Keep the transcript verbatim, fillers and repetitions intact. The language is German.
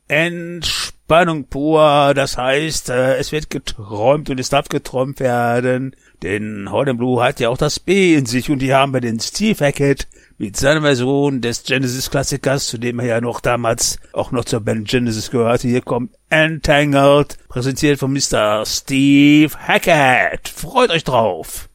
Entspannung pur, das heißt, äh, es wird geträumt und es darf geträumt werden, denn Howard and Blue hat ja auch das B in sich und die haben wir den Steve Hackett mit seiner Version des Genesis-Klassikers, zu dem er ja noch damals auch noch zur Band Genesis gehörte. Hier kommt Entangled, präsentiert von Mister Steve Hackett. Freut euch drauf!